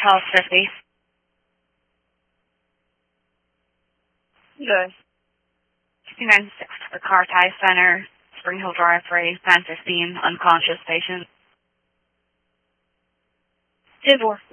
1250. Good. 296 for Car Tie Center, Spring Hill Drive for a 915 unconscious patient. 10-4.